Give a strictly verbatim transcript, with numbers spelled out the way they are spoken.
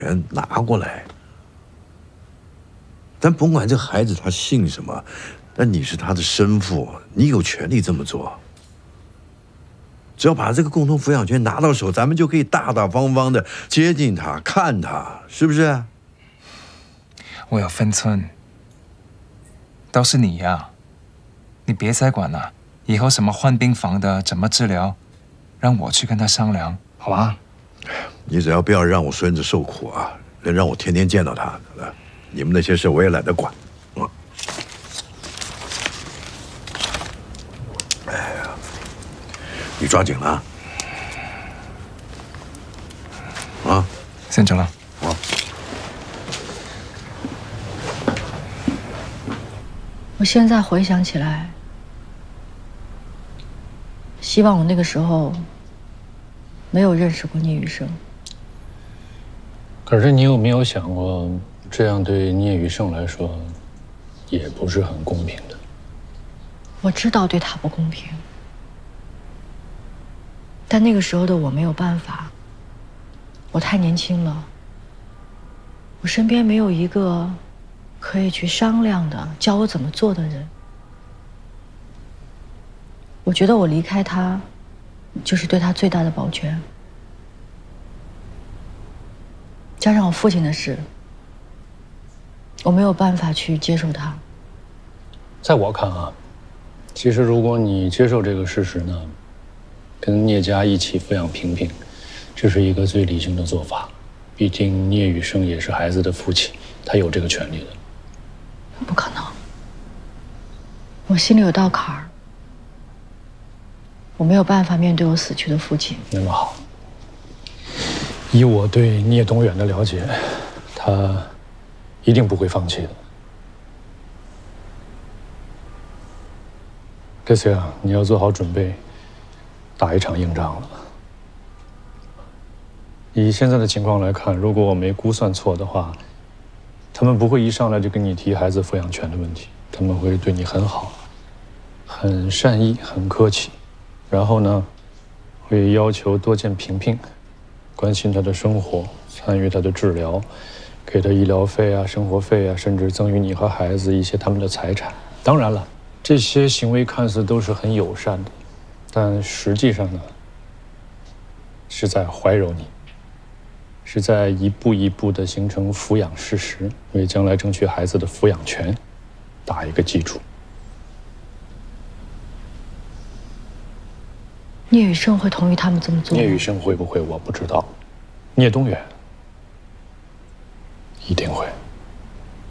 人拿过来。咱甭管这孩子他姓什么，但你是他的生父，你有权利这么做。只要把这个共同抚养权拿到手，咱们就可以大大方方的接近他、看他，是不是？ 我有分寸，都是你呀、啊，你别再管了。以后什么换病房的、怎么治疗，让我去跟他商量，好吧？ 你只要不要让我孙子受苦啊，能让我天天见到他，你们那些事我也懒得管。嗯。哎呀，你抓紧了啊！ 先走了。 啊。 我现在回想起来，希望我那个时候没有认识过聂雨生。 可是你有没有想过，这样对聂雨生来说，也不是很公平的。 我知道对他不公平，但那个时候的我没有办法。我太年轻了，我身边没有一个可以去商量的、教我怎么做的人。我觉得我离开他，就是对他最大的保全。加上我父亲的事，我没有办法去接受他。 在我看啊，其实如果你接受这个事实呢，跟聂家一起抚养萍萍，这是一个最理性的做法。毕竟聂雨生也是孩子的父亲，他有这个权利的。 不可能，我心里有道坎儿，我没有办法面对我死去的父亲。 那么好，以我对聂东远的了解，他一定不会放弃的。这次啊，你要做好准备，打一场硬仗了。以现在的情况来看，如果我没估算错的话，他们不会一上来就跟你提孩子抚养权的问题，他们会对你很好，很善意，很客气，然后呢，会要求多见萍萍，关心她的生活，参与她的治疗，给她医疗费啊、生活费啊，甚至赠予你和孩子一些他们的财产。当然了，这些行为看似都是很友善的，但实际上呢，是在怀柔你。是在一步一步地形成抚养事实，为将来争取孩子的抚养权打一个基础。 聂雨生会同意他们这么做吗？ 聂雨生会不会我不知道，聂东远一定会。